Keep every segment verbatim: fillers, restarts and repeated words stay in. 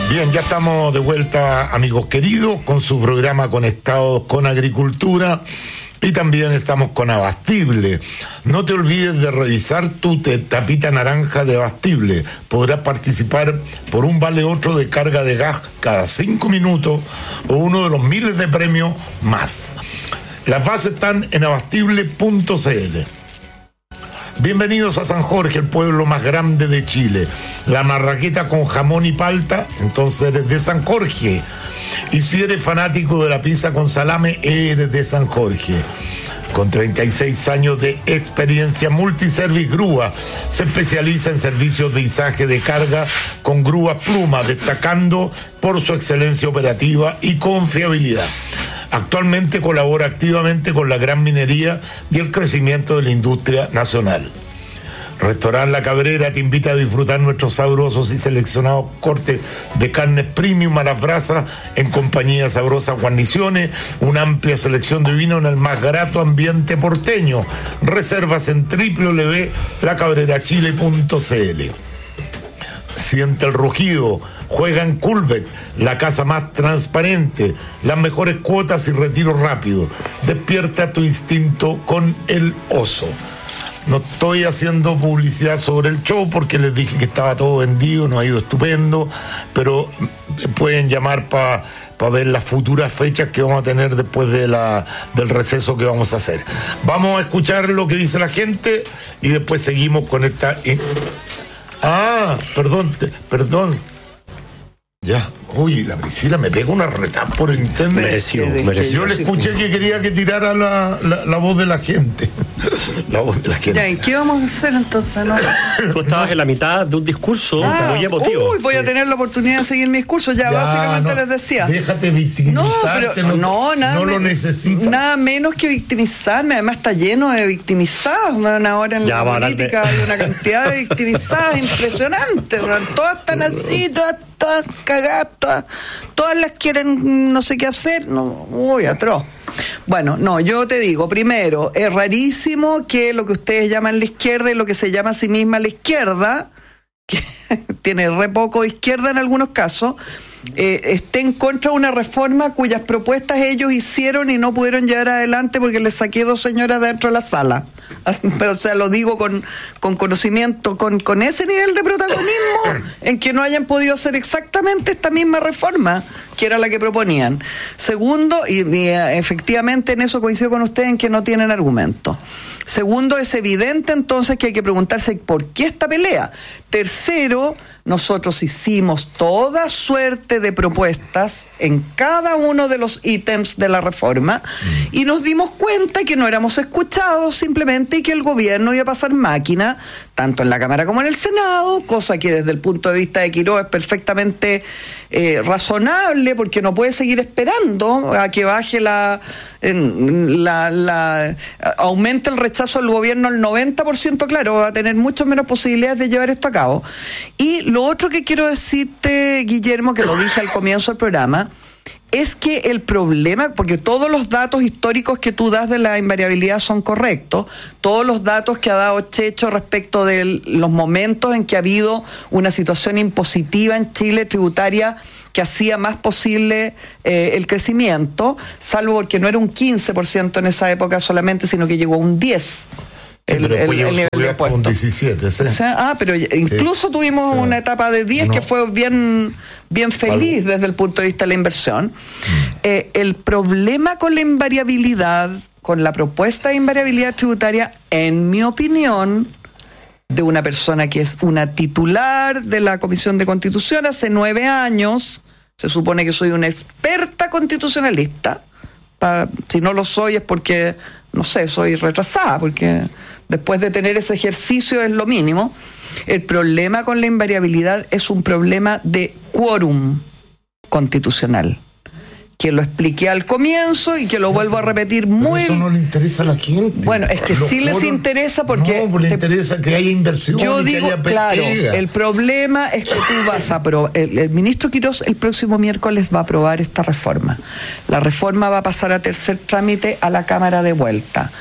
Bien, ya estamos de vuelta, amigos queridos, con su programa Conectados con Agricultura. Y también estamos con Abastible. No te olvides de revisar tu tapita naranja de Abastible. Podrás participar por un vale otro de carga de gas cada cinco minutos o uno de los miles de premios más. Las bases están en abastible punto c l. Bienvenidos a San Jorge, el pueblo más grande de Chile. La marraqueta con jamón y palta, entonces eres de San Jorge. Y si eres fanático de la pizza con salame, eres de San Jorge. Con treinta y seis años de experiencia, Multiservice Grúa se especializa en servicios de izaje de carga con grúas Pluma, destacando por su excelencia operativa y confiabilidad. Actualmente colabora activamente con la gran minería y el crecimiento de la industria nacional. Restaurant La Cabrera te invita a disfrutar nuestros sabrosos y seleccionados cortes de carnes premium a las brasas en compañía de sabrosas guarniciones, una amplia selección de vino en el más grato ambiente porteño. Reservas en doble u doble u doble u punto la cabrera chile punto c l. Siente el rugido, juega en Culvet, la casa más transparente, las mejores cuotas y retiro rápido. Despierta tu instinto con el oso. No estoy haciendo publicidad sobre el show porque les dije que estaba todo vendido, nos ha ido estupendo, pero pueden llamar para pa ver las futuras fechas que vamos a tener después de la, del receso que vamos a hacer. Vamos a escuchar lo que dice la gente y después seguimos con esta... Ah, perdón, te, perdón. Ya, uy, la Priscila me pega una retada por internet. Mereció, mereció. Yo le escuché que quería que tirara la, la, la voz de la gente. La voz de la gente. Ya, ¿y qué vamos a hacer entonces? ¿No? Tú estabas en la mitad de un discurso ah, muy emotivo. Uy, voy sí. a tener la oportunidad de seguir mi discurso. Ya, ya básicamente no, les decía. Déjate victimizarte. No, pero, no, no, nada no lo necesitas. Nada menos que victimizarme. Además está lleno de victimizados. Ahora en ya, la política de... hay una cantidad de victimizadas impresionante. Todas están así, todas todas cagadas, todas, todas las quieren no sé qué hacer, no, uy, atroz. Bueno, no, yo te digo, primero, es rarísimo que lo que ustedes llaman la izquierda y lo que se llama a sí misma la izquierda, que tiene re poco izquierda en algunos casos, eh, esté en contra de una reforma cuyas propuestas ellos hicieron y no pudieron llevar adelante porque les saqué dos señoras dentro de la sala. O sea, lo digo con, con conocimiento, con, con ese nivel de protagonismo en que no hayan podido hacer exactamente esta misma reforma que era la que proponían. Segundo, y, y efectivamente en eso coincido con ustedes en que no tienen argumento. Segundo, es evidente entonces que hay que preguntarse por qué esta pelea. Tercero, nosotros hicimos toda suerte de propuestas en cada uno de los ítems de la reforma y nos dimos cuenta que no éramos escuchados simplemente y que el gobierno iba a pasar máquina, tanto en la Cámara como en el Senado, cosa que desde el punto de vista de Quiroga es perfectamente eh, razonable porque no puede seguir esperando a que baje la, en, la, la aumente el rechazo del gobierno al noventa por ciento, claro, va a tener muchas menos posibilidades de llevar esto a cabo. Y lo otro que quiero decirte, Guillermo, que lo dije al comienzo del programa, es que el problema, porque todos los datos históricos que tú das de la invariabilidad son correctos, todos los datos que ha dado Checho respecto de los momentos en que ha habido una situación impositiva en Chile tributaria que hacía más posible eh, el crecimiento, salvo porque no era un quince por ciento en esa época solamente, sino que llegó a un diez por ciento. El, el, el nivel de impuesto. Con diecisiete, ¿sí? O sea, ah, pero incluso sí. tuvimos sí. una etapa de diez no. que fue bien, bien feliz desde el punto de vista de la inversión. Mm. Eh, el problema con la invariabilidad, con la propuesta de invariabilidad tributaria, en mi opinión, de una persona que es una titular de la Comisión de Constitución hace nueve años, se supone que soy una experta constitucionalista, pa, si no lo soy es porque, no sé, soy retrasada, porque después de tener ese ejercicio es lo mínimo. El problema con la invariabilidad es un problema de quórum constitucional, que lo expliqué al comienzo y que lo vuelvo a repetir muy... Pero eso no le interesa a la gente. Bueno, es que Los sí les interesa porque... No, pues le interesa que haya inversión. Yo y digo, que haya claro, pega. El problema es que tú vas a aprobar... El, el ministro Quirós el próximo miércoles va a aprobar esta reforma. La reforma va a pasar a tercer trámite a la Cámara de vuelta.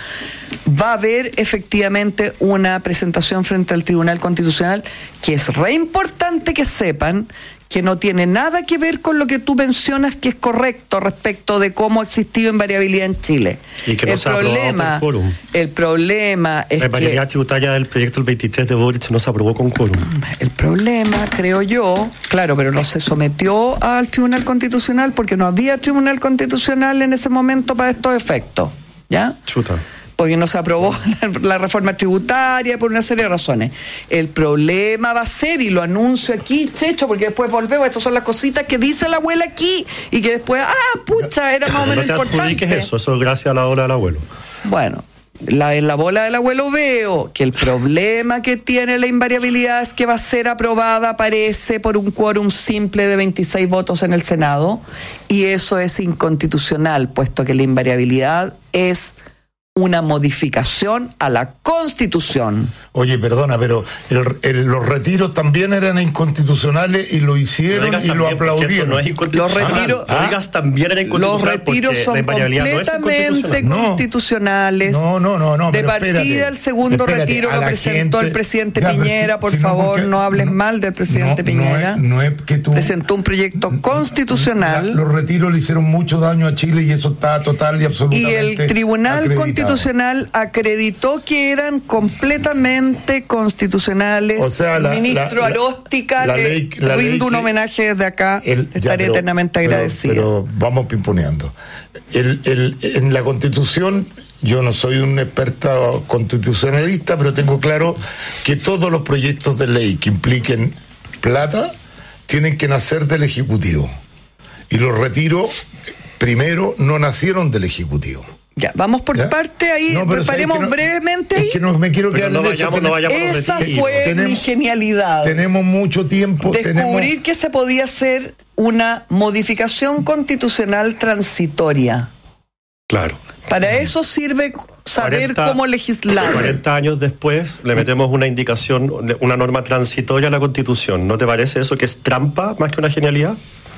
va a haber efectivamente una presentación frente al Tribunal Constitucional, que es re importante que sepan que no tiene nada que ver con lo que tú mencionas que es correcto respecto de cómo ha existido invariabilidad en Chile. Y que no el se problema, ha quórum. El problema es La invariabilidad que... tributaria del proyecto del veintitrés de Boric no se aprobó con quórum. El problema, creo yo, claro, pero no se sometió al Tribunal Constitucional porque no había Tribunal Constitucional en ese momento para estos efectos, ¿ya? Chuta. Porque no se aprobó la, la reforma tributaria por una serie de razones. El problema va a ser, y lo anuncio aquí, Checho, porque después volvemos, estas son las cositas que dice la abuela aquí, y que después, ah, pucha, era más o menos no te importante. adjudiques eso, eso es gracias a la ola del abuelo. Bueno, la, en la bola del abuelo veo que el problema que tiene la invariabilidad es que va a ser aprobada, parece, por un quórum simple de veintiséis votos en el Senado, y eso es inconstitucional, puesto que la invariabilidad es una modificación a la Constitución. Oye, perdona, pero el, el, los retiros también eran inconstitucionales y lo hicieron no y lo aplaudieron. No es los retiros, no digas también era inconstitucional. Los retiros son completamente no constitucionales. No, no, no, no. De partida, espérate, el segundo espérate, retiro lo presentó gente, el presidente ya, Piñera. Si, por si favor, no, no hables no, mal del presidente no, Piñera. No es, no es que tú, presentó un proyecto constitucional. La, los retiros le hicieron mucho daño a Chile y eso está total y absolutamente. Y el Tribunal Constitucional Constitucional acreditó que eran completamente constitucionales. O sea, la, el ministro la, Aróstica la, la le ley, la rindo ley un homenaje desde acá. El, estaré ya, pero, eternamente pero, agradecida. Pero vamos pimponeando. El, el, en la Constitución, yo no soy un experto constitucionalista, pero tengo claro que todos los proyectos de ley que impliquen plata tienen que nacer del Ejecutivo. Y los retiros, primero, no nacieron del Ejecutivo. Ya, vamos por ¿Ya? parte ahí, no, preparemos es que no, brevemente ahí. Es que no me quiero quedar no en vayamos, eso. No vayamos Esa fue tenemos, mi genialidad. Tenemos mucho tiempo. Descubrir tenemos... que se podía hacer una modificación constitucional transitoria. Claro. Para eso sirve saber cuarenta, cómo legislar. cuarenta años después le metemos una indicación, una norma transitoria a la Constitución. ¿No te parece eso que es trampa más que una genialidad?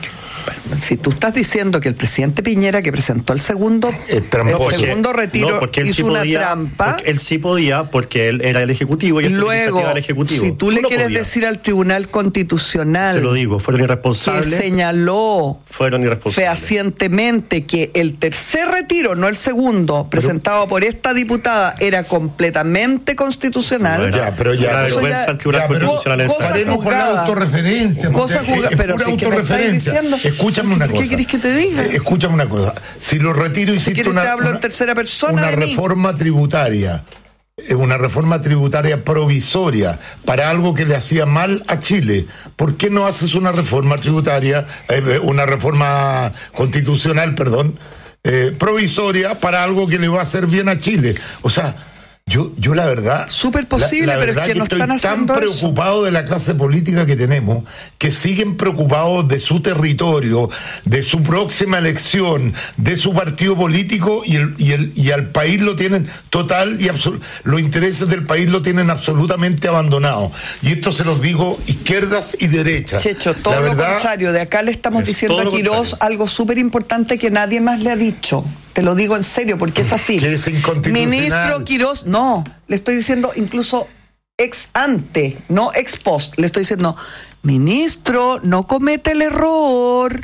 Si tú estás diciendo que el presidente Piñera, que presentó el segundo, el porque, segundo retiro, no, porque él hizo sí una podía, trampa. Él sí podía, porque él era el Ejecutivo y él luego, era el Ejecutivo. si tú, tú le no quieres podías. decir al Tribunal Constitucional, se lo digo, fueron irresponsables, que señaló fueron irresponsables. fehacientemente que el tercer retiro, no el segundo, pero, presentado por esta diputada, era completamente constitucional. Bueno, ya, pero ya, la vergüenza al Tribunal Constitucional es paremos con la autorreferencia. Cosa jugada, pero si que me estás diciendo. Escúchame una cosa. ¿Qué querés que te diga? Eh, escúchame una cosa. Si los retiros si hiciste una, te hablo una, en tercera persona una de reforma mí. tributaria, una reforma tributaria provisoria para algo que le hacía mal a Chile, ¿por qué no haces una reforma tributaria, eh, una reforma constitucional, perdón, eh, provisoria para algo que le va a hacer bien a Chile? O sea, Yo, yo la verdad... Súper posible, la, la pero es que, que no están haciendo tan preocupado eso. De la clase política que tenemos, que siguen preocupados de su territorio, de su próxima elección, de su partido político, y el, y el, y al país lo tienen total y absoluto, los intereses del país lo tienen absolutamente abandonado. Y esto se los digo izquierdas y derechas. Checho, todo la lo verdad, contrario, de acá le estamos diciendo a Quirós algo súper importante que nadie más le ha dicho. Te lo digo en serio, porque es así. Que es inconstitucional. Ministro Quirós, no, le estoy diciendo incluso ex ante, no ex post, le estoy diciendo, ministro, no cometa el error.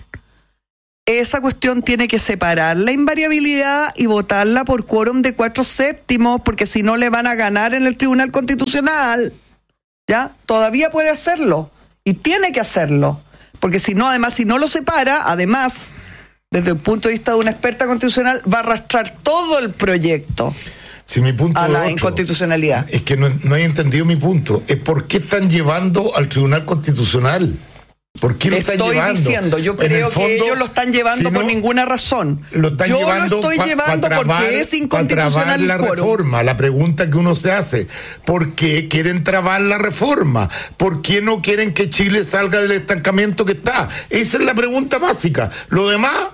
Esa cuestión tiene que separar la invariabilidad y votarla por quórum de cuatro séptimos, porque si no le van a ganar en el Tribunal Constitucional. ¿Ya? Todavía puede hacerlo, y tiene que hacerlo, porque si no, además, si no lo separa, además... desde el punto de vista de una experta constitucional, va a arrastrar todo el proyecto si mi punto a la otro, inconstitucionalidad. Es que no, no he entendido mi punto. Es por qué están llevando al Tribunal Constitucional. ¿Por qué lo están estoy llevando? diciendo, yo creo fondo, que ellos lo están llevando si no, por ninguna razón. Lo están yo llevando lo estoy pa, llevando pa trabar, porque es inconstitucional la el quórum. Reforma. La pregunta que uno se hace, ¿por qué quieren trabar la reforma? ¿Por qué no quieren que Chile salga del estancamiento que está? Esa es la pregunta básica. Lo demás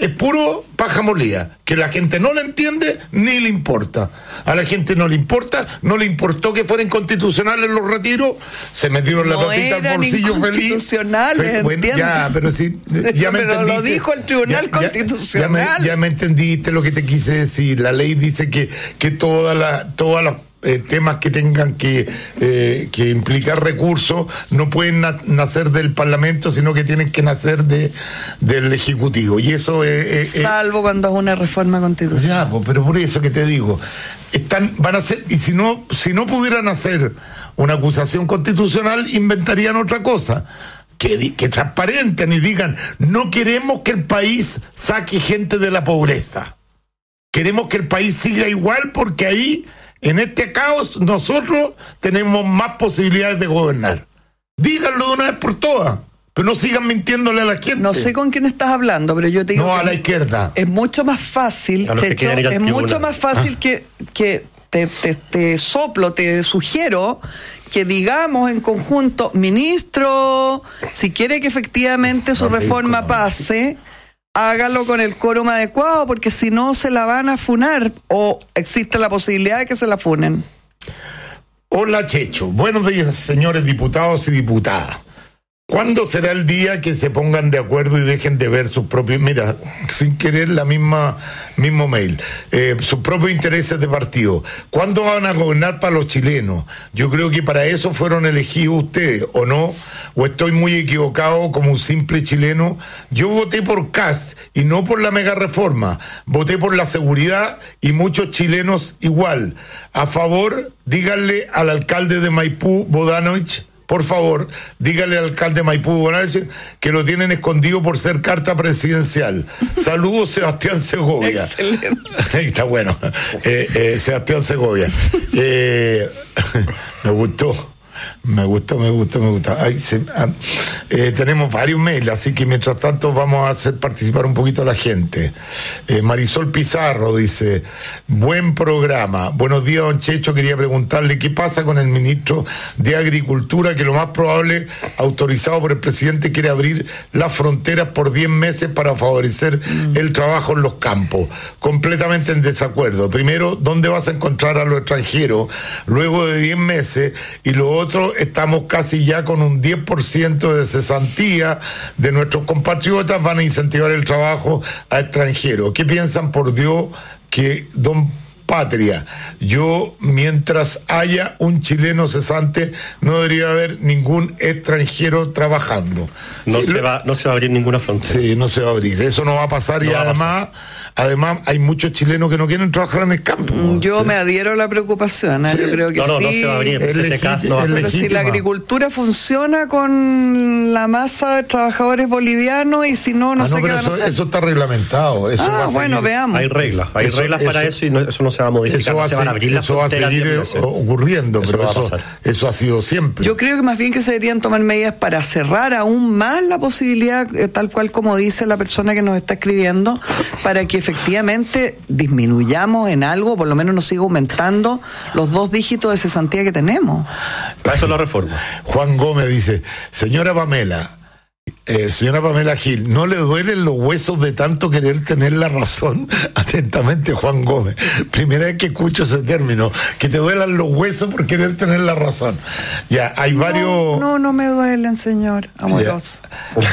es puro paja molida, que la gente no le entiende ni le importa. A la gente no le importa, no le importó que fueran constitucionales los retiros, se metieron no la patita al bolsillo feliz. Constitucionales, bueno, ya, pero sí, ya me pero entendiste. lo dijo el Tribunal ya, Constitucional. Ya, ya, me, ya me entendiste lo que te quise decir. La ley dice que, que todas las todas las Eh, temas que tengan que, eh, que implicar recursos no pueden na- nacer del Parlamento, sino que tienen que nacer de del Ejecutivo, y eso es eh, salvo eh, cuando es una reforma constitucional. Ya, pues, pero por eso que te digo, están van a ser, y si no si no pudieran hacer una acusación constitucional, inventarían otra cosa. Que, que transparenten y digan: no queremos que el país saque gente de la pobreza, queremos que el país siga igual, porque ahí, en este caos, nosotros tenemos más posibilidades de gobernar. Díganlo de una vez por todas, pero no sigan mintiéndole a la gente. No sé con quién estás hablando, pero yo te digo no, que a la izquierda. Es mucho más fácil, Checho, es mucho más fácil ah. que, que te, te, te soplo, te sugiero que digamos en conjunto: ministro, si quiere que efectivamente su reforma pase, hágalo con el quórum adecuado, porque si no se la van a funar, o existe la posibilidad de que se la funen. Hola, Checho. Buenos días, señores diputados y diputadas. ¿Cuándo será el día que se pongan de acuerdo y dejen de ver sus propios, mira, sin querer la misma, mismo mail, eh, sus propios intereses de partido? ¿Cuándo van a gobernar para los chilenos? Yo creo que para eso fueron elegidos ustedes, ¿o no? ¿O estoy muy equivocado como un simple chileno? Yo voté por Kast y no por la mega reforma. Voté por la seguridad, y muchos chilenos igual. A favor, díganle al alcalde de Maipú, Bodanovich, por favor, dígale al alcalde de Maipú, Bonache, que lo tienen escondido por ser carta presidencial. Saludos, Sebastián Segovia. Excelente. Está bueno. Eh, eh, Sebastián Segovia. Eh, me gustó. Me gustó, me gustó, me gustó. Ay, se, ah, eh, tenemos varios mails, así que mientras tanto vamos a hacer participar un poquito a la gente. Eh, Marisol Pizarro dice: buen programa. Buenos días, don Checho. Quería preguntarle qué pasa con el ministro de Agricultura, que lo más probable, autorizado por el presidente, quiere abrir las fronteras por diez meses para favorecer mm. el trabajo en los campos. Completamente en desacuerdo. Primero, ¿dónde vas a encontrar a los extranjeros luego de diez meses? Y lo otro, estamos casi ya con un diez por ciento de cesantía de nuestros compatriotas, van a incentivar el trabajo a extranjeros. ¿Qué piensan, por Dios, que don Patria? Yo, mientras haya un chileno cesante, no debería haber ningún extranjero trabajando. No, sí, se, va, no se va a abrir ninguna frontera. Sí, no se va a abrir. Eso no va a pasar, no y además, además hay muchos chilenos que no quieren trabajar en el campo. Yo sí. me adhiero a la preocupación, ¿eh? Sí. Yo creo que no, no, sí. no se va a abrir. Es legítima, caso, no. Pero si la agricultura funciona con la masa de trabajadores bolivianos, y si no, no ah, sé no, qué van eso, a hacer. Eso está reglamentado. Eso ah, bueno, seguir. Veamos. Hay reglas, hay eso, reglas para eso, eso y no, eso no se va a modificar. Eso va, no se van a abrir las eso va a seguir ocurriendo, eso pero va eso, eso ha sido siempre. Yo creo que más bien que se deberían tomar medidas para cerrar aún más la posibilidad, eh, tal cual como dice la persona que nos está escribiendo, para que efectivamente disminuyamos en algo, por lo menos no siga aumentando los dos dígitos de cesantía que tenemos. Para eso es la reforma. Juan Gómez dice: señora Pamela, Eh, señora Pamela Gil, ¿no le duelen los huesos de tanto querer tener la razón? Atentamente, Juan Gómez. Primera vez que escucho ese término, que te duelan los huesos por querer tener la razón. Ya, hay varios... No, no, no me duelen, señor. Amoroso.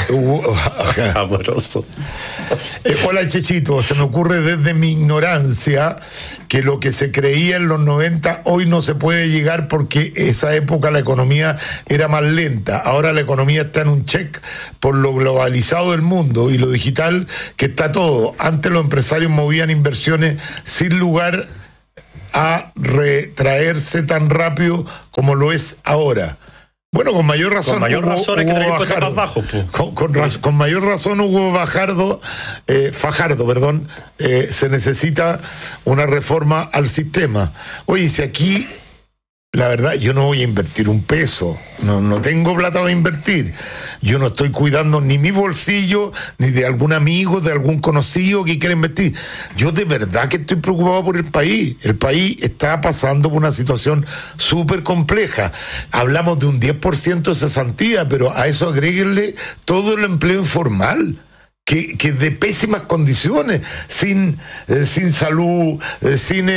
Amoroso. Eh, hola, Chechito. Se me ocurre desde mi ignorancia que lo que se creía en los noventa hoy no se puede llegar, porque esa época la economía era más lenta. Ahora la economía está en un check por lo globalizado del mundo y lo digital que está todo. Antes los empresarios movían inversiones sin lugar a retraerse tan rápido como lo es ahora. Bueno, con mayor razón. Con mayor Hugo, razón hay que Hugo tener impuestos Fajardo. más bajos. Pues. Con, con, raz, con mayor razón, Hugo Fajardo, eh, Fajardo, perdón, eh, se necesita una reforma al sistema. Oye, si aquí, la verdad, yo no voy a invertir un peso, no, no tengo plata para invertir. Yo no estoy cuidando ni mi bolsillo, ni de algún amigo, de algún conocido que quiera invertir. Yo de verdad que estoy preocupado por el país. El país está pasando por una situación súper compleja. Hablamos de un diez por ciento de cesantía, pero a eso agréguenle todo el empleo informal, que, que de pésimas condiciones, sin, eh, sin salud, eh, sin eh,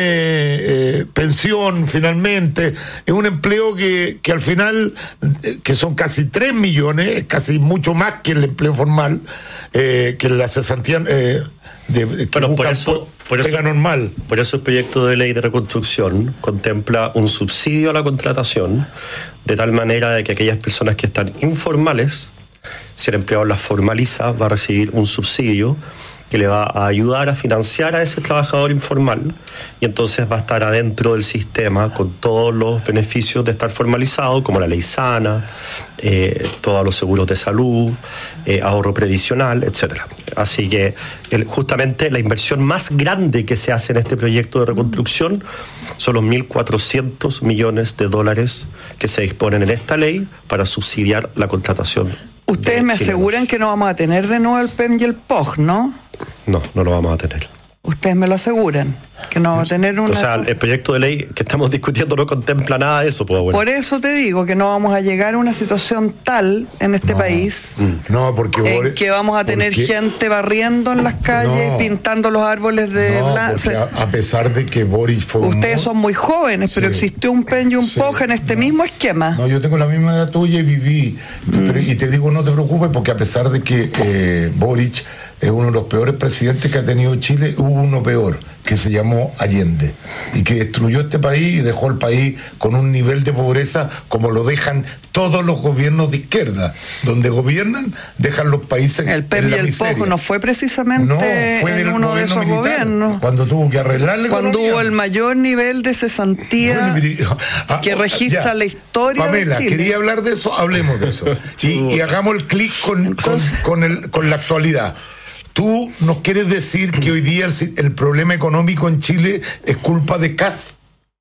eh, pensión finalmente. Es un empleo que, que al final, eh, que son casi tres millones, casi mucho más que el empleo formal, eh, que la cesantía... Eh, De, de que bueno, por eso, por, eso, normal. por eso el proyecto de ley de reconstrucción contempla un subsidio a la contratación, de tal manera de que aquellas personas que están informales, si el empleador las formaliza, va a recibir un subsidio que le va a ayudar a financiar a ese trabajador informal, y entonces va a estar adentro del sistema con todos los beneficios de estar formalizado, como la ley sana, eh, todos los seguros de salud, eh, ahorro previsional, etcétera. Así que el, justamente la inversión más grande que se hace en este proyecto de reconstrucción son los mil cuatrocientos millones de dólares que se disponen en esta ley para subsidiar la contratación. Ustedes me aseguran que no vamos a tener de nuevo el P E M y el P O G, ¿no? No, no lo vamos a tener. Ustedes me lo aseguran, que no va a tener una... O sea, el proyecto de ley que estamos discutiendo no contempla nada de eso, pues, bueno. Por eso te digo que no vamos a llegar a una situación tal en este no, país no, porque en vos, que vamos a tener porque, gente barriendo en las calles, no, pintando los árboles de no, blanco. A, a pesar de que Boris fue... Ustedes son muy jóvenes, sí, pero existió un P E M y un sí, P O G en este no, mismo esquema. No, yo tengo la misma edad tuya y viví. Mm. Pero, y te digo, no te preocupes, porque a pesar de que eh, Boric es uno de los peores presidentes que ha tenido Chile, hubo uno peor, que se llamó Allende, y que destruyó este país y dejó el país con un nivel de pobreza como lo dejan todos los gobiernos de izquierda. Donde gobiernan, dejan los países el P E M en la y el miseria. P O G no fue precisamente no, fue en uno de esos militar, gobiernos. Cuando tuvo que arreglar la Cuando economía. hubo el mayor nivel de cesantía ah, que registra ya, la historia Pamela, de Chile. quería hablar de eso, hablemos de eso. y, y hagamos el clic con, Entonces, con, con, el, con la actualidad. ¿Tú nos quieres decir que hoy día el, el problema económico en Chile es culpa de Kast?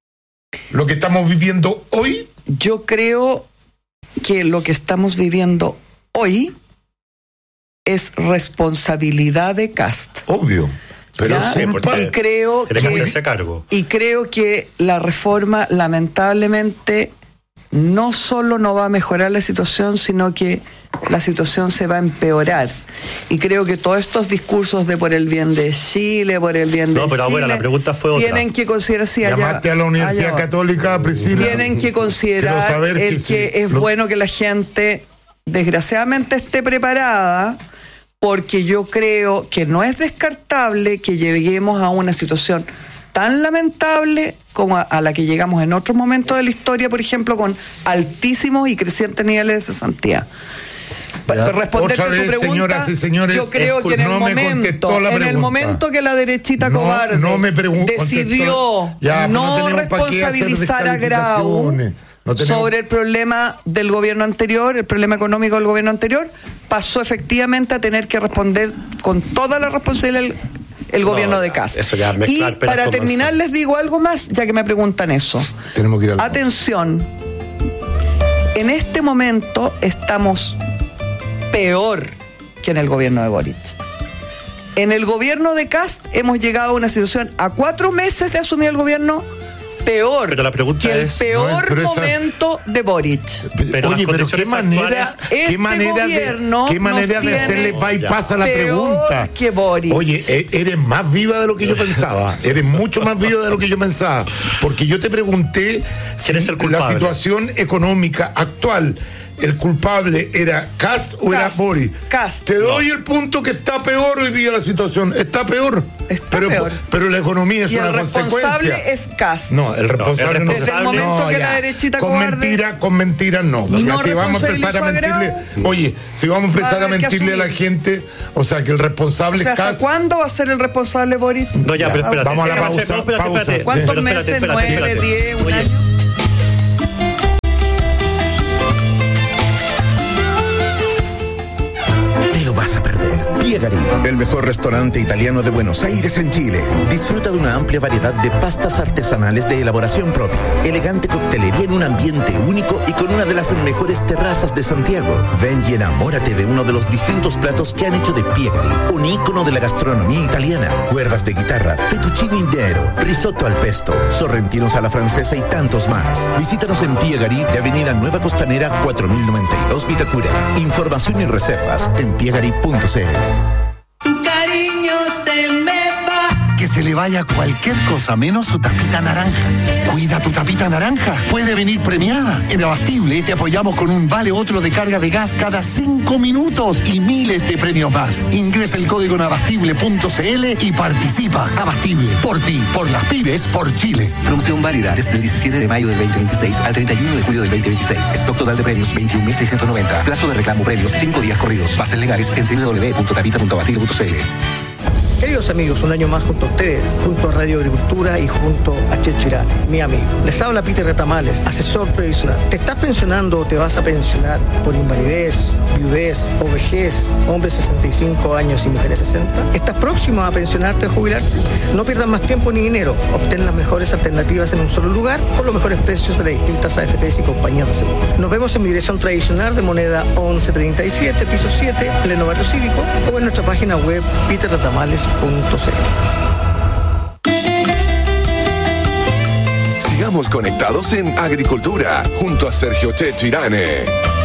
¿Lo que estamos viviendo hoy? Yo creo que lo que estamos viviendo hoy es responsabilidad de Kast. Obvio. Pero sí, y creo que, que cargo. y creo que la reforma lamentablemente no solo no va a mejorar la situación, sino que la situación se va a empeorar. Y creo que todos estos discursos de por el bien de Chile, por el bien de no, pero Chile, bueno, la pregunta fue otra. Tienen que considerar si allá, llamaste a la Universidad allá, Católica, Priscila. Tienen que considerar el que, que sí, es lo... bueno que la gente, desgraciadamente, esté preparada, porque yo creo que no es descartable que lleguemos a una situación tan lamentable como a, a la que llegamos en otros momentos de la historia, por ejemplo, con altísimos y crecientes niveles de cesantía. Para responderte Otra vez, tu pregunta, señoras y señores, yo creo que en el no momento, en el momento que la derechita no, cobarde no me decidió ya, no, no responsabilizar a Grau no sobre el problema del gobierno anterior, el problema económico del gobierno anterior, pasó efectivamente a tener que responder con toda la responsabilidad el, el no, gobierno de Kast. Y para terminar les digo algo más, ya que me preguntan eso. Tenemos que ir al Atención, en este momento estamos peor que en el gobierno de Boric. En el gobierno de Kast hemos llegado a una situación a cuatro meses de asumir el gobierno peor pero la pregunta que el es, peor no, momento esa... de Boric. Pero, Oye, pero qué manera, este qué manera de, qué manera de hacerle bypass a la pregunta. Que Boric. Oye, eres más viva de lo que yo pensaba. Eres mucho más viva de lo que yo pensaba. Porque yo te pregunté si es el culpable? La situación económica actual, el culpable era Kast o Kast, era Boric. Kast. Te doy no. el punto que está peor hoy día la situación. Está peor. Está pero, peor. Pero la economía es y una el consecuencia. El responsable es Kast. No, el responsable no. Desde no, el momento no, que ya. la derechita con cobarde... Mentira, con mentiras no. no si vamos a empezar a mentirle... Oye, si vamos a empezar a, a mentirle a la gente, o sea, que el responsable o sea, es Kast... ¿hasta cuándo va a ser el responsable Boric? No, ya, pero espérate. Vamos a la pausa. No, espérate, pausa. espérate. ¿Cuántos pero meses? Espérate, espérate, ¿Nueve, espérate. diez, un Oye. año? Piegari, el mejor restaurante italiano de Buenos Aires en Chile. Disfruta de una amplia variedad de pastas artesanales de elaboración propia, elegante coctelería en un ambiente único y con una de las mejores terrazas de Santiago. Ven y enamórate de uno de los distintos platos que han hecho de Piegari un ícono de la gastronomía italiana. Cuerdas de guitarra, fettuccine intero, risotto al pesto, sorrentinos a la francesa y tantos más. Visítanos en Piegari de Avenida Nueva Costanera cuatro mil noventa y dos Vitacura. Información y reservas en piegari punto c l. cariño se me va. Que se le vaya cualquier cosa menos su tapita naranja. Cuida tu tapita naranja. Puede venir premiada. En Abastible te apoyamos con un vale otro de carga de gas cada cinco minutos y miles de premios más. Ingresa el código en abastible punto cl y participa. Abastible, por ti, por las pymes, por Chile. Promoción válida desde el diecisiete de mayo del veinte veintiséis al treinta y uno de julio del veinte veintiséis. Stock total de premios veintiún mil seiscientos noventa. Plazo de reclamo premios cinco días corridos. Bases legales en doble u doble u doble u punto tapita punto abastible punto cl. Queridos amigos, un año más junto a ustedes, junto a Radio Agricultura y junto a Checho Irane, mi amigo. Les habla Peter Retamales, asesor previsional. ¿Te estás pensionando o te vas a pensionar por invalidez, viudez o vejez, hombres sesenta y cinco años y mujeres sesenta? ¿Estás próximo a pensionarte o jubilarte? No pierdas más tiempo ni dinero. Obtén las mejores alternativas en un solo lugar con los mejores precios de las distintas A F Pes y compañías de seguro. Nos vemos en mi dirección tradicional de Moneda once treinta y siete, piso siete, pleno barrio cívico, o en nuestra página web peter retamales punto cl. Sigamos conectados en Agricultura junto a Sergio Checho Irane.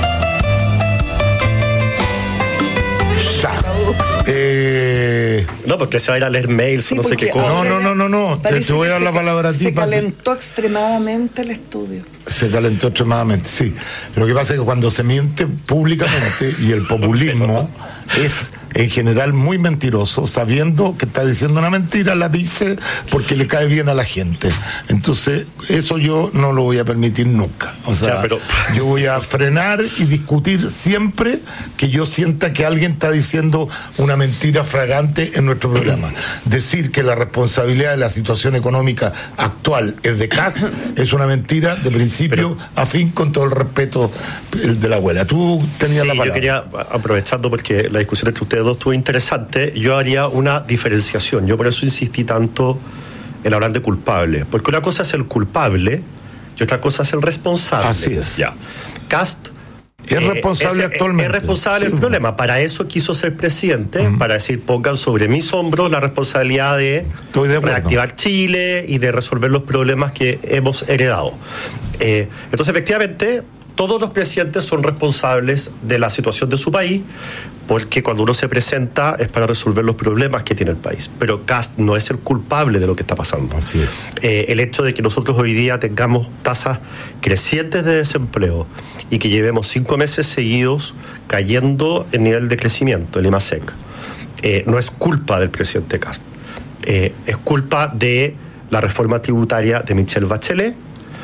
Eh... No, porque se va a ir a leer mails Sí, o no sé qué porque- cosa. No, no, no, no, no. Te, Parece te voy a que dar la se- palabra a ti. Se para que- calentó extremadamente el estudio. Se calentó extremadamente, sí. Pero lo que pasa es que cuando se miente públicamente y el populismo es en general muy mentiroso, sabiendo que está diciendo una mentira, la dice porque le cae bien a la gente. Entonces, eso yo no lo voy a permitir nunca. O sea, Ya, pero- yo voy a frenar y discutir siempre que yo sienta que alguien está diciendo una mentira fragante en nuestro programa. Decir que la responsabilidad de la situación económica actual es de C A S es una mentira de principio Pero- a fin, con todo el respeto el de la abuela. Tú tenías Sí, la palabra. yo quería, aprovechando porque la discusión entre ustedes dos estuvo interesante, yo haría una diferenciación. Yo por eso insistí tanto en hablar de culpable. Porque una cosa es el culpable y otra cosa es el responsable. Así es. Ya. Cast Es responsable es, actualmente. Es responsable Sí. del problema. Para eso quiso ser presidente, Mm. para decir, pongan sobre mis hombros la responsabilidad de, Estoy de acuerdo. reactivar Chile y de resolver los problemas que hemos heredado. Eh, entonces, efectivamente, todos los presidentes son responsables de la situación de su país, porque cuando uno se presenta es para resolver los problemas que tiene el país. Pero Kast no es el culpable de lo que está pasando. Así es. Eh, el hecho de que nosotros hoy día tengamos tasas crecientes de desempleo y que llevemos cinco meses seguidos cayendo en nivel de crecimiento, el IMASEC, eh, no es culpa del presidente Kast. Eh, es culpa de la reforma tributaria de Michelle Bachelet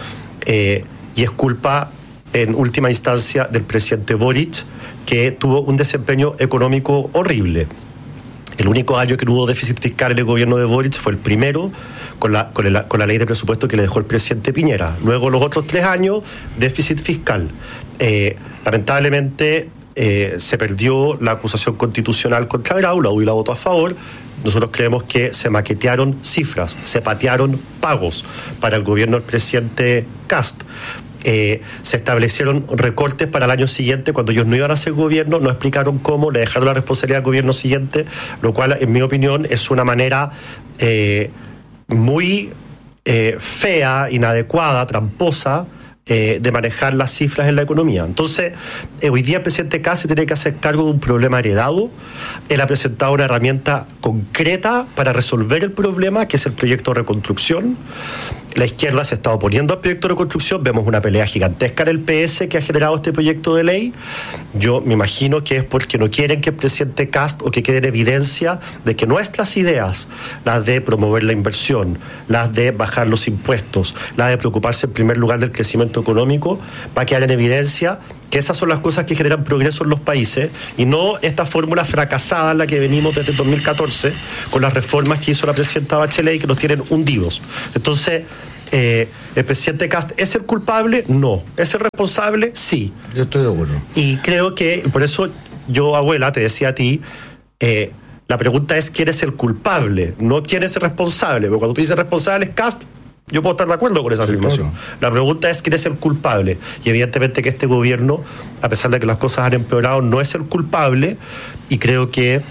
eh, y es culpa, en última instancia, del presidente Boric, que tuvo un desempeño económico horrible. El único año que no hubo déficit fiscal en el gobierno de Boric fue el primero, con la, con la, con la ley de presupuesto que le dejó el presidente Piñera. Luego, los otros tres años, déficit fiscal. Eh, lamentablemente, eh, se perdió la acusación constitucional contra Grau, la U I la votó a favor. Nosotros creemos que se maquetearon cifras, se patearon pagos para el gobierno del presidente Kast. Eh, se establecieron recortes para el año siguiente cuando ellos no iban a hacer gobierno, no explicaron cómo, le dejaron la responsabilidad al gobierno siguiente, lo cual, en mi opinión, es una manera eh, muy eh, fea, inadecuada, tramposa, eh, de manejar las cifras en la economía. Entonces, eh, hoy día el presidente Kast se tiene que hacer cargo de un problema heredado. Él ha presentado una herramienta concreta para resolver el problema, que es el proyecto de reconstrucción. La izquierda se está oponiendo al proyecto de reconstrucción. Vemos una pelea gigantesca en el P S que ha generado este proyecto de ley. Yo me imagino que es porque no quieren que el presidente Kast, o que quede en evidencia de que nuestras ideas, las de promover la inversión, las de bajar los impuestos, las de preocuparse en primer lugar del crecimiento económico, va a quedar en evidencia que esas son las cosas que generan progreso en los países y no esta fórmula fracasada en la que venimos desde el dos mil catorce con las reformas que hizo la presidenta Bachelet y que nos tienen hundidos. Entonces, eh, ¿el presidente Kast es el culpable? No. ¿Es el responsable? Sí. Yo estoy de acuerdo. Y creo que, por eso yo, abuela, te decía a ti, eh, la pregunta es quién es el culpable, no quién es el responsable. Porque cuando tú dices responsable es Kast, yo puedo estar de acuerdo con esa afirmación. Claro. La pregunta es quién es el culpable. Y evidentemente que este gobierno, a pesar de que las cosas han empeorado, no es el culpable. Y creo que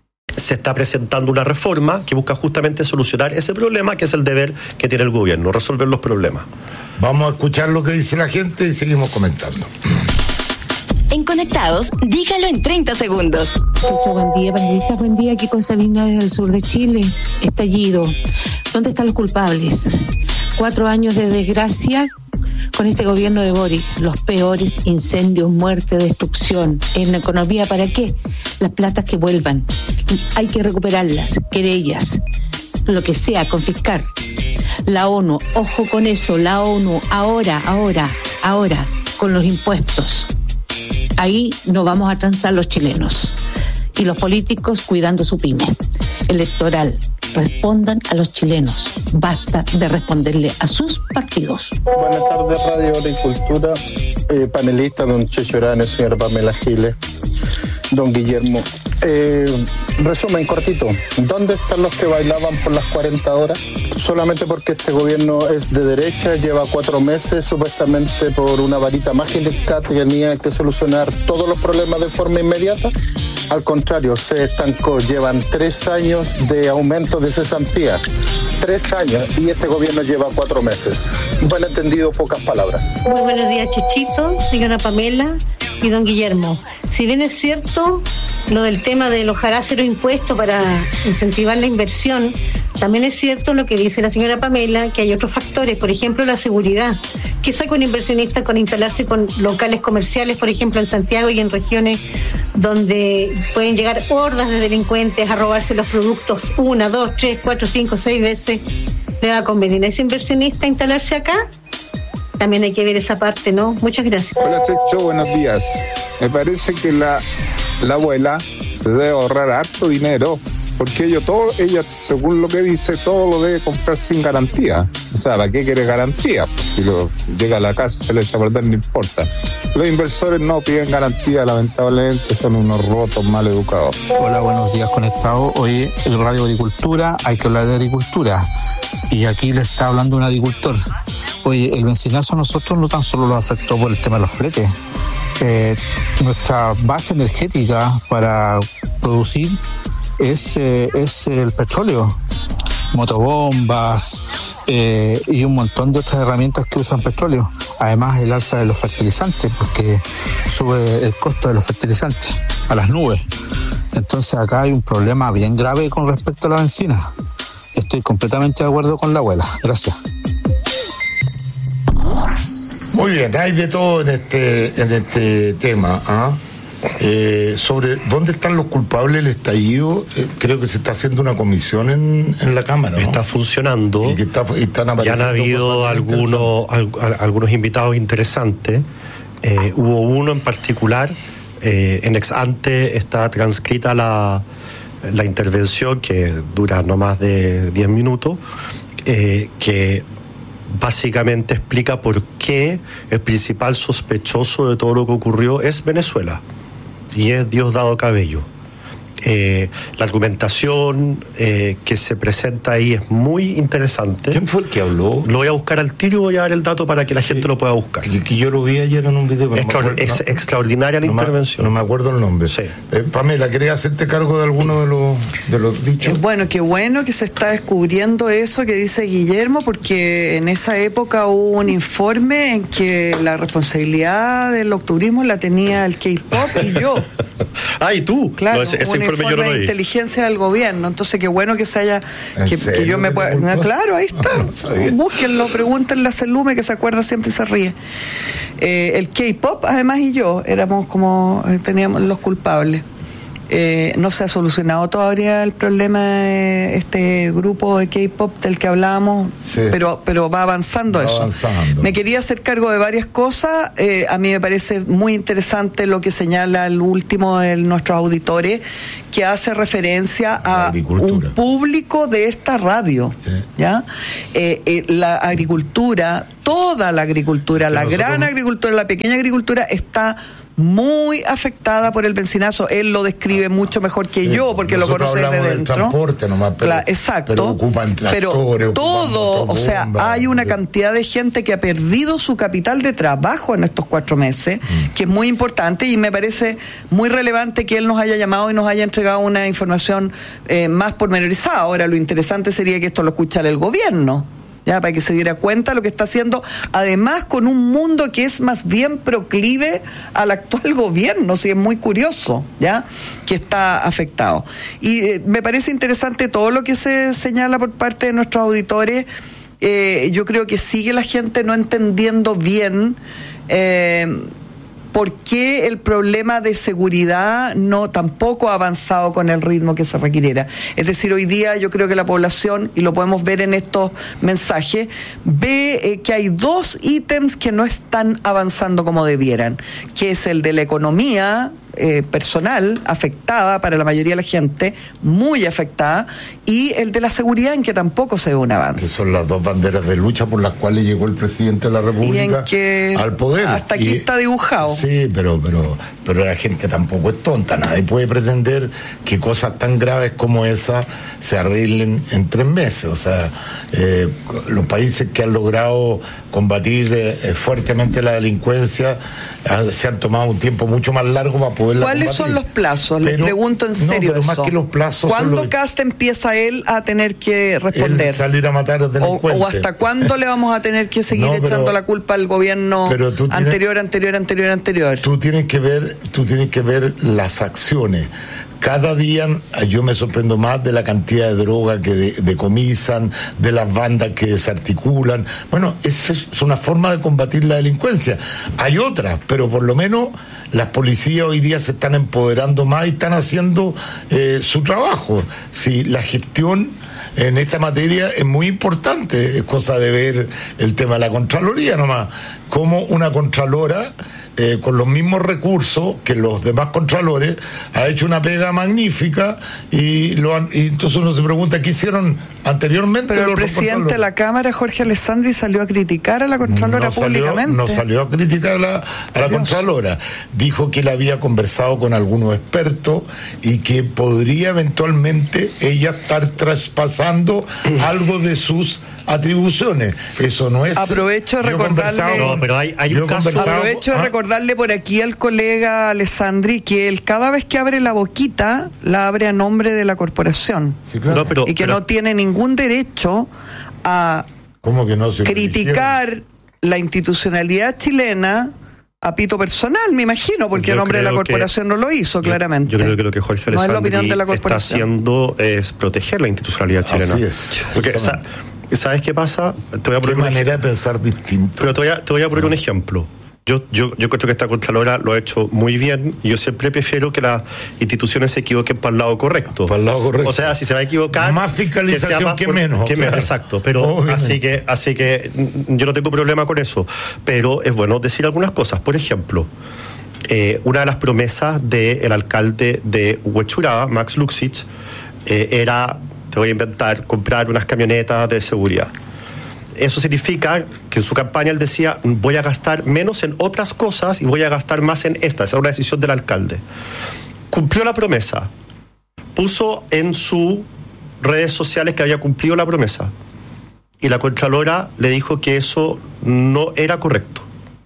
se está presentando una reforma que busca justamente solucionar ese problema, que es el deber que tiene el gobierno, resolver los problemas. Vamos a escuchar lo que dice la gente y seguimos comentando. En Conectados, dígalo en treinta segundos. Mucho buen día, panelistas, buen día, aquí con Sabina desde el sur de Chile. Estallido. ¿Dónde están los culpables? Cuatro años de desgracia con este gobierno de Boric. Los peores incendios, muerte, destrucción. En la economía, ¿para qué? Las platas que vuelvan. Hay que recuperarlas, querellas, lo que sea, confiscar. La ONU, ojo con eso, la ONU, ahora, ahora, ahora, con los impuestos. Ahí no vamos a transar los chilenos. Y los políticos cuidando su pyme electoral. Respondan a los chilenos. Basta de responderle a sus partidos. Buenas tardes, Radio Agricultura. Eh, panelista, don Checho Urane, señora Pamela Giles, don Guillermo. Eh, resumen cortito, ¿dónde están los que bailaban por las cuarenta horas? Solamente porque este gobierno es de derecha, lleva cuatro meses supuestamente por una varita mágica tenía que solucionar todos los problemas de forma inmediata. Al contrario, se estancó, llevan tres años de aumento de cesantía, tres años, y este gobierno lleva cuatro meses. Buen entendido, pocas palabras. Muy buenos días, Chechito, señora Pamela y don Guillermo. Si bien es cierto lo del tema de alojar cero impuestos para incentivar la inversión, también es cierto lo que dice la señora Pamela, que hay otros factores, por ejemplo la seguridad. ¿Qué saca un inversionista con instalarse con locales comerciales, por ejemplo en Santiago y en regiones donde pueden llegar hordas de delincuentes a robarse los productos una, dos, tres, cuatro, cinco, seis veces? ¿Le va a convenir a ese inversionista instalarse acá? También hay que ver esa parte, ¿no? Muchas gracias. Hola, Checho, buenos días. Me parece que la, la abuela se debe ahorrar harto dinero, porque ella, todo, ella, según lo que dice, todo lo debe comprar sin garantía. O sea, ¿para qué quiere garantía? Si lo llega a la casa, se le echa a perder, no importa. Los inversores no piden garantía, lamentablemente son unos rotos mal educados. Hola, buenos días, conectados. Hoy el Radio Agricultura, hay que hablar de agricultura. Y aquí le está hablando un agricultor. Oye, el bencinazo a nosotros no tan solo lo afectó por el tema de los fletes. Eh, nuestra base energética para producir es, eh, es el petróleo, motobombas eh, y un montón de otras herramientas que usan petróleo. Además, el alza de los fertilizantes, porque sube el costo de los fertilizantes a las nubes. Entonces acá hay un problema bien grave con respecto a la bencina. Estoy completamente de acuerdo con la abuela. Gracias. Muy bien, hay de todo en este en este tema. ¿Ah? Eh, sobre dónde están los culpables del estallido, eh, creo que se está haciendo una comisión en, en la Cámara, ¿no? Está funcionando. Y que está, y están apareciendo. Ya han habido algunos, al, algunos invitados interesantes. Eh, hubo uno en particular, eh, en ex ante está transcrita la, la intervención, que dura no más de diez minutos, eh, que básicamente explica por qué el principal sospechoso de todo lo que ocurrió es Venezuela y es Diosdado Cabello. Eh, la argumentación eh, que se presenta ahí es muy interesante. ¿Quién fue el que habló? Lo voy a buscar al tiro y voy a dar el dato para que la sí, gente lo pueda buscar. Que, que yo lo vi ayer en un video. Extra, no acuerdo, es no, extraordinaria la no intervención. Me, no me acuerdo el nombre. Sí. Eh, Pamela, ¿querías hacerte cargo de alguno de los, de los dichos? Eh, bueno, qué bueno que se está descubriendo eso que dice Guillermo, porque en esa época hubo un informe en que la responsabilidad del octubrismo la tenía el K-pop y yo. Ah, ¿y tú? Claro, no, ese, ese informe, informe yo no lo de vi. Inteligencia del gobierno. Entonces, qué bueno que se haya. Que, que yo me pueda. No, claro, ahí está. No, búsquenlo, pregúntenle a Celume, que se acuerda siempre y se ríe. Eh, el K-pop, además, y yo éramos como. Eh, teníamos los culpables. Eh, no se ha solucionado todavía el problema de este grupo de K-pop del que hablábamos, sí, pero pero va avanzando va eso. Avanzando. Me quería hacer cargo de varias cosas. Eh, a mí me parece muy interesante lo que señala el último de nuestros auditores, que hace referencia a un público de esta radio, sí, ¿ya? Eh, eh, la agricultura, toda la agricultura, la nosotros... gran agricultura, la pequeña agricultura está muy afectada por el bencinazo. Él lo describe mucho mejor que sí, yo, porque lo conoce de dentro. Del transporte nomás, pero, claro, exacto. Pero ocupan tractores, pero todo, o sea, hay una cantidad de gente que ha perdido su capital de trabajo en estos cuatro meses, mm. que es muy importante, y me parece muy relevante que él nos haya llamado y nos haya entregado una información eh, más pormenorizada. Ahora, lo interesante sería que esto lo escuchara el gobierno, ya para que se diera cuenta de lo que está haciendo, además con un mundo que es más bien proclive al actual gobierno, sí, es muy curioso, ya, que está afectado. Y eh, me parece interesante todo lo que se señala por parte de nuestros auditores. Eh, yo creo que sigue la gente no entendiendo bien eh, por qué el problema de seguridad no tampoco ha avanzado con el ritmo que se requiriera. Es decir, hoy día yo creo que la población, y lo podemos ver en estos mensajes, ve eh, que hay dos ítems que no están avanzando como debieran, que es el de la economía eh, personal afectada para la mayoría de la gente, muy afectada, y el de la seguridad, en que tampoco se ve un avance. Que son las dos banderas de lucha por las cuales llegó el presidente de la República y en que al poder. Hasta aquí y, está dibujado. Sí, pero, pero, pero la gente tampoco es tonta. Nadie puede pretender que cosas tan graves como esa se arreglen en tres meses. O sea, eh, los países que han logrado combatir eh, fuertemente la delincuencia eh, se han tomado un tiempo mucho más largo para poderla ¿Cuáles combatir. son los plazos? Les Pero, pregunto en no, serio pero más eso. que los plazos ¿Cuándo son los... Cast empieza él a tener que responder? El salir a matar a los o, delincuentes. o hasta cuándo le vamos a tener que seguir No, pero- echando la culpa al gobierno pero tú tienes- anterior, anterior, anterior, anterior? Tú tienes que ver, tú tienes que ver las acciones. Cada día yo me sorprendo más de la cantidad de droga que de- decomisan, de las bandas que desarticulan. Bueno, esa es una forma de combatir la delincuencia. Hay otras, pero por lo menos las policías hoy día se están empoderando más y están haciendo eh, su trabajo. Si la gestión en esta materia es muy importante, es cosa de ver el tema de la Contraloría nomás, como una Contralora eh, con los mismos recursos que los demás Contralores ha hecho una pega magnífica y, lo han, y entonces uno se pregunta ¿qué hicieron anteriormente? Pero el los otros presidente de Contralores? la Cámara, Jorge Alessandri, salió a criticar a la Contralora no salió, públicamente. no salió a criticar a la, a la Dios. Contralora. Dijo que él había conversado con algunos expertos y que podría eventualmente ella estar traspasando algo de sus atribuciones. Eso no es... Aprovecho de Yo he recordarle- conversado- No, pero hay, hay yo he un caso... conversado- Aprovecho de ¿Ah? recordarle por aquí al colega Alessandri que él cada vez que abre la boquita, la abre a nombre de la corporación. Sí, claro. No, pero- y que pero- no tiene ningún derecho a ¿Cómo que no se criticar la institucionalidad chilena a pito personal, me imagino, porque Yo el nombre de la creo que- corporación no lo hizo, Yo- claramente. Yo creo que lo que Jorge No es la Alessandri opinión de la está corporación. haciendo es proteger la institucionalidad chilena. Así es, Porque, sa- justamente. ¿sabes qué pasa? Te voy a Qué poner un manera de pensar distinto. Pero te voy a, te voy a poner un ejemplo. Yo, yo, yo creo que esta Contralora lo ha hecho muy bien y yo siempre prefiero que las instituciones se equivoquen para el lado correcto. Para el lado correcto. O sea, si se va a equivocar... Más fiscalización sea más que por- menos, que claro. menos, exacto. Pero Obviamente. así que, así que mm, yo no tengo problema con eso. Pero es bueno decir algunas cosas. Por ejemplo, eh, una de las promesas del alcalde de Huechuraba, Max Luxich, eh, era, te voy a inventar, comprar unas camionetas de seguridad. Eso significa que en su campaña él decía, voy a gastar menos en otras cosas y voy a gastar más en esta. Esa era una decisión del alcalde. Cumplió la promesa. Puso en sus redes sociales que había cumplido la promesa. Y la Contralora le dijo que eso no era correcto.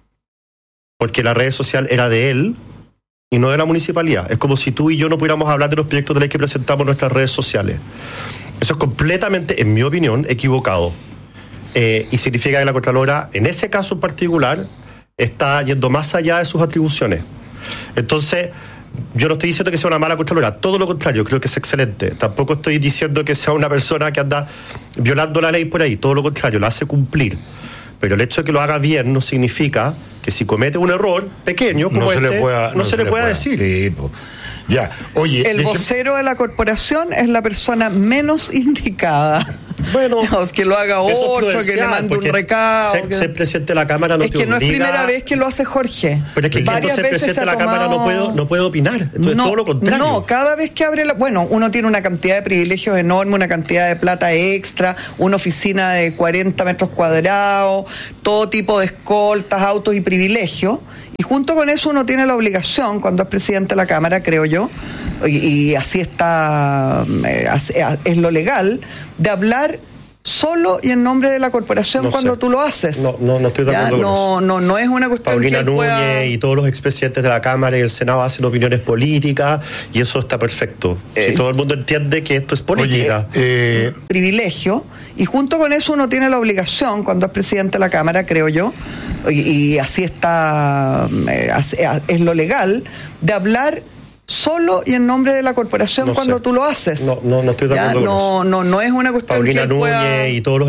Porque la red social era de él y no de la municipalidad. Es como si tú y yo no pudiéramos hablar de los proyectos de ley que presentamos en nuestras redes sociales. Eso es completamente, en mi opinión, equivocado. Eh, y significa que la Contralora, en ese caso en particular, está yendo más allá de sus atribuciones. Entonces, yo no estoy diciendo que sea una mala Contralora, todo lo contrario, creo que es excelente. Tampoco estoy diciendo que sea una persona que anda violando la ley por ahí, todo lo contrario, la hace cumplir. Pero el hecho de que lo haga bien no significa que si comete un error pequeño como no se este, le pueda, no, se, le pueda decir. Sí, po. Ya, oye... El deje- vocero de la corporación es la persona menos indicada. Bueno, Digamos, que lo haga eso es otro, que le prudencial, mande un porque recado. Ser, que- ser presidente de la Cámara no es te que no es obliga- primera vez que lo hace Jorge. Pero es que Varias ser veces presidente se de ha la Cámara no tomado- puedo, no puede opinar. Entonces, no, todo lo contrario. No, cada vez que abre la... Bueno, uno tiene una cantidad de privilegios enorme, una cantidad de plata extra, una oficina de cuarenta metros cuadrados, todo tipo de escoltas, autos y privilegios. Y junto con eso uno tiene la obligación, cuando es presidente de la Cámara, creo yo, y, y así está, eh, así- es lo legal, de hablar solo y en nombre de la corporación No cuando sé. tú lo haces. No, no, no estoy de Ya, acuerdo no, con eso. no, no es una cuestión Paulina que Núñez pueda... y todos los expresidentes de la Cámara y el Senado hacen opiniones políticas y eso está perfecto. Eh, si todo el mundo entiende que esto es política. Eh, privilegio, y junto con eso uno tiene la obligación, cuando es presidente de la Cámara, creo yo, y, y así está, eh, así- es lo legal, de hablar solo y en nombre de la corporación No cuando sé. tú lo haces. No, no, no estoy de Ya, acuerdo con no, eso. no, no es una cuestión Paulina que Núñez pueda... y todos los